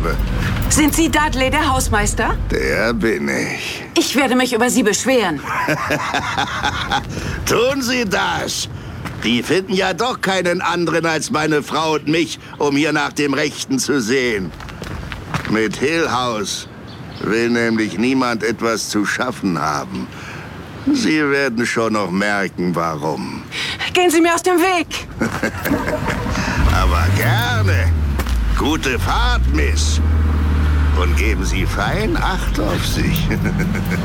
habe. Sind Sie Dudley, der Hausmeister? Der bin ich. Ich werde mich über Sie beschweren. Tun Sie das! Die finden ja doch keinen anderen als meine Frau und mich, um hier nach dem Rechten zu sehen. Mit Hill House will nämlich niemand etwas zu schaffen haben. Sie werden schon noch merken, warum. Gehen Sie mir aus dem Weg! Aber gerne. Gute Fahrt, Miss. Und geben Sie fein Acht auf sich.